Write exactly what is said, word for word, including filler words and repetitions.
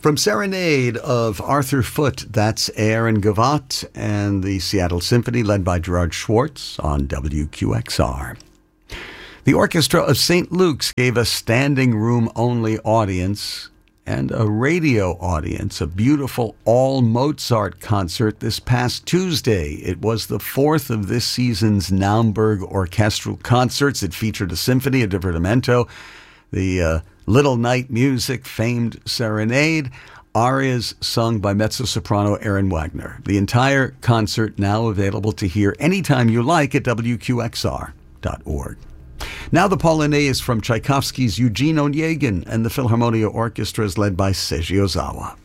From Serenade of Arthur Foote, that's Aaron Gavotte and the Seattle Symphony led by Gerard Schwartz on W Q X R. The Orchestra of Saint Luke's gave a standing room only audience and a radio audience, a beautiful all-Mozart concert this past Tuesday. It was the fourth of this season's Naumburg Orchestral Concerts. It featured a symphony, a divertimento, the uh, Little Night Music, famed Serenade, arias sung by mezzo-soprano Erin Wagner. The entire concert now available to hear anytime you like at W Q X R dot org. Now the Polonaise from Tchaikovsky's Eugene Onegin and the Philharmonia Orchestra is led by Seiji Ozawa.